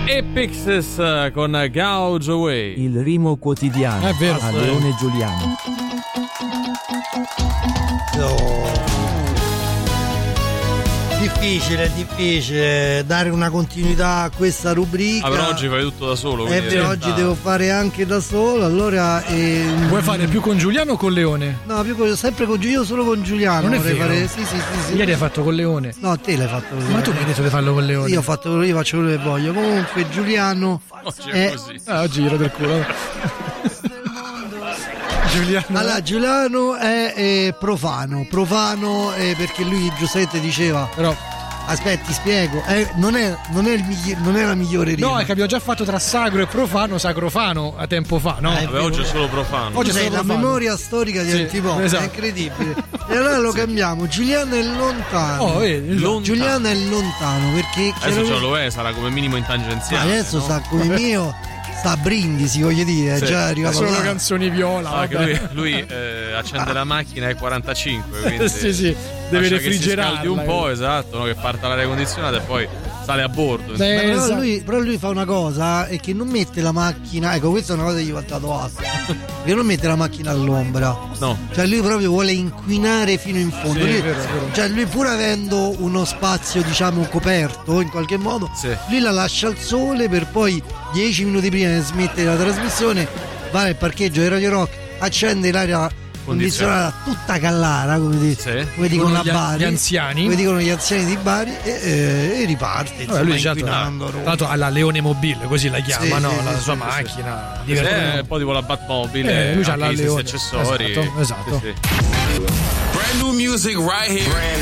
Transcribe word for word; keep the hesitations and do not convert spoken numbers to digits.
e Pixies con Gouge Away. Il rimo quotidiano. È vero, a Leone Giuliano. Oh. Difficile, difficile dare una continuità a questa rubrica. Ah, però oggi fai tutto da solo. È vero, oggi devo fare anche da solo. Allora ehm... vuoi fare più con Giuliano o con Leone? No, più con, sempre con Giuliano, solo con Giuliano. Non è vorrei vero. fare... sì, sì, sì, sì. Ieri hai fatto con Leone. No, te l'hai fatto con Leone. Ma tu mi hai detto di farlo con Leone. Io ho fatto, io faccio quello che voglio. Comunque Giuliano oggi è, è così. Ah, oggi giro del culo. Giuliano. Allora, Giuliano è, è profano, profano eh, perché lui giustamente diceva. Però aspetti, spiego. Eh, non, è, non, è il migli- non è la migliore rima. no, è che abbiamo già fatto tra sacro e profano, sacrofano a tempo fa, no? Eh, Vabbè, oggi è solo profano. Oggi sei solo la profano. memoria storica di Sì, Antipop, esatto. è incredibile. E allora lo cambiamo. Giuliano è lontano. Oh, vedi, Lontano. Giuliano è lontano perché Adesso già lo è, sarà come minimo in tangenziale. adesso no? sta come mio. Sta a Brindisi, voglio dire, è Sì. già arrivato Sono là. canzoni viola. Ah, che vabbè. lui, lui eh, accende la macchina ai quarantacinque, quindi sì, sì, deve lascia refrigerarla. che si scaldi un po', esatto, no? Che parta l'aria condizionata e poi sale a bordo. Beh, Però esatto. lui, però lui fa una cosa, è che non mette la macchina, ecco, questa è una cosa che gli ho dato che non mette la macchina all'ombra. No. Cioè lui proprio vuole inquinare fino in fondo. Sì, Lui- è vero, è vero. Cioè lui pur avendo uno spazio diciamo coperto in qualche modo, Sì. lui la lascia al sole per poi dieci minuti prima di smettere la trasmissione va nel parcheggio di Radio Rock, accende l'aria condizionata tutta Callara, come, di- Sì. come dicono a Gli- Bari, gli anziani. come dicono gli anziani di Bari e, e- e riparte. Vabbè, lui insomma, già inquinando tra Roma. l'altro ha la Leone Mobile, così la chiama, Sì, no? sì, la sì, sua sì, macchina. Sì, divertente. è un po' tipo la Batmobile, Eh, lui c'ha anche la gli stessi Leone. accessori. Esatto, esatto. Sì, sì. Brand new music right here.